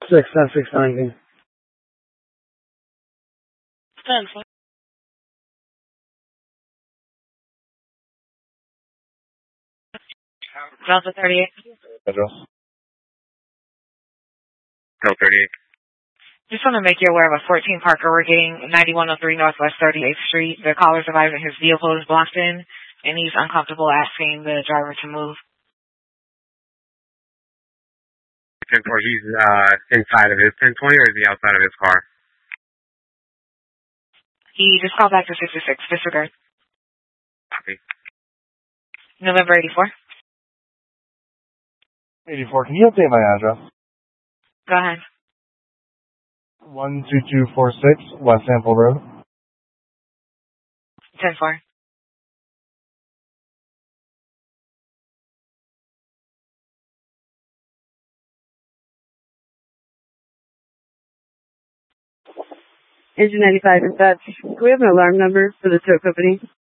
6-690. 10-4. Delta 38. Address. Delta 38. Just want to make you aware of a 14 Parker. We're getting 9103 Northwest 38th Street. The caller's advising his vehicle is blocked in, and he's uncomfortable asking the driver to move. 10-4, he's inside of his 1020, or is he outside of his car? He just called back to 66. Disregard. Copy. November 84. 84, can you update my address? Go ahead. 12246 West Sample Road. 10-4. Engine 95 dispatch. Do we have an alarm number for the tow company?